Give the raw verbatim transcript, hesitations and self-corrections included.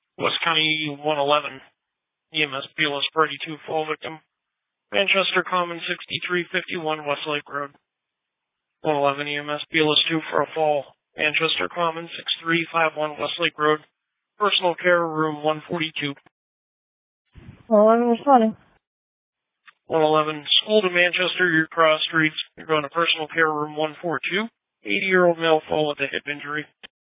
West County one eleven, E M S B L S Brady two, fall victim. Manchester Common sixty-three fifty-one, Westlake Road. one eleven E M S B L S two for a fall. Manchester Common six three five one, Westlake Road. Personal care, room one forty-two. one eleven responding. one eleven, school to Manchester, you cross streets. You're going to personal care, room one forty-two. eighty-year-old male fall with a hip injury.